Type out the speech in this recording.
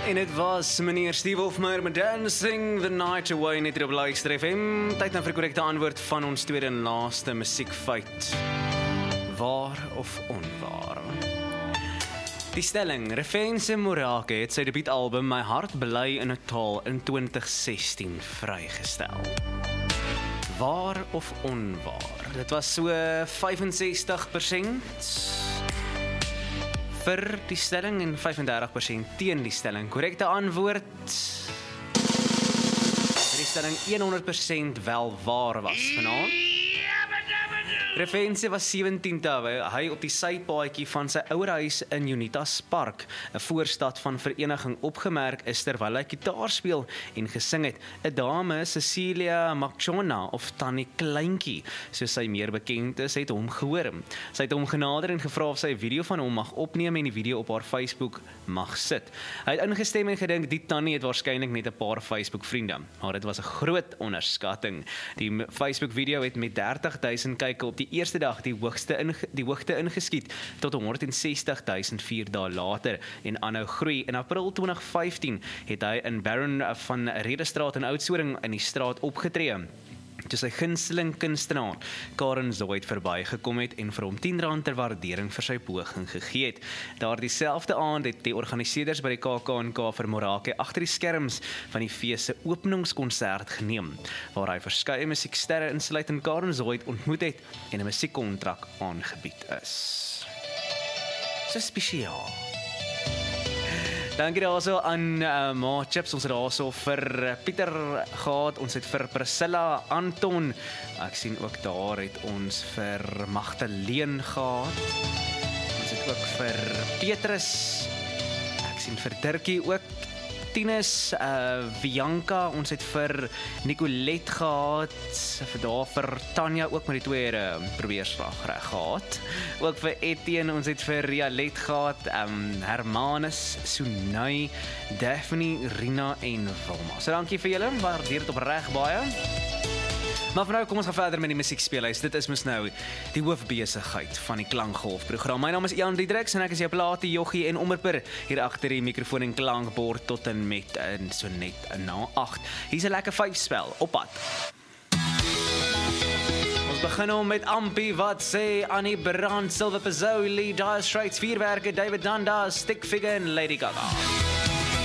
En dit was meneer Steve Hofmeyr met Dancing the Night Away net hier op Luister FM. Tyd nou vir die korrekte antwoord van ons tweede en laaste musiekfeit. Waar of onwaar? Die stelling, Refense Morake het sy debuutalbum My Hart Bely in 'n Taal in 2016 vrygestel. Waar of onwaar? Dit was so 65% vir die stelling en 35% teen die stelling. Korrekte antwoord, die stelling 100% wel waar was vanaand. Refense was 17 toe hy op die sypaadjie van sy ouerhuis in Unitas Park, 'n voorstad van vereniging, opgemerk is terwyl hy gitaar speel en gesing het. 'n Dame, Cecilia Machona of Tannie Kleintjie, soos sy meer bekend is, het hom gehoor. Sy het hom genader en gevra of sy 'n video van hom mag opneem en die video op haar Facebook mag sit. Hy het ingestem en gedink die tannie het waarskynlik net 'n paar Facebook vriende, maar dit was 'n groot onderskatting. Die Facebook video het met 30.000 kykke op die eerste dag die hoogte ingeskiet tot 160.000 4 dae later en aanhou groei. In April 2015 het hy in Baron van Redestraat in Oudtshoorn in die straat opgetree, toe sy gunsteling kunstenaar Karen Zoid verbygekom het en vir hom R10 ter waardering vir sy poging gegee het. Daardie selfde aand het die organiseerders by die KAK&K vir Morake agter die skerms van die fees se openingskonsert geneem, waar hy verskeie musieksterre insluitend Karen Zoid ontmoet het en 'n musiekkontrak aangebied is. So spesiaal. Dankie daarso aan Ma Chips, ons het daarso vir Pieter gehad, ons het vir Priscilla, Anton, ek sien ook daar het ons vir Magdalene gehad, ons het ook vir Petrus, ek sien vir Dirkie ook, Tinus, Bianca, ons het vir Nicolette gehad, vir Tanya ook met die twee probeerslag reg gehad, ook vir Etienne, ons het vir Rialet gehad, Hermanus, Sunay, Daphne, Rina en Wilma. So dankie vir julle, waardeer dit opreg baie. Maar vir nou, kom ons gaan verder met die musiekspeelhuis. Dit is mos nou die hoofbesigheid van die Klankgolf-program. My naam is Ian Diedriks en ek is jou plaatie joggie en omroeper hier agter die mikrofoon en klankbord tot en met so net na 8. Hier's 'n lekker 5-spel op pad. Ons begin om met Ampi wat sê Annie Brand, Silver Pizzoli, Dire Straits, Vuurwerke, David Dundas, Stick Figure en Lady Gaga.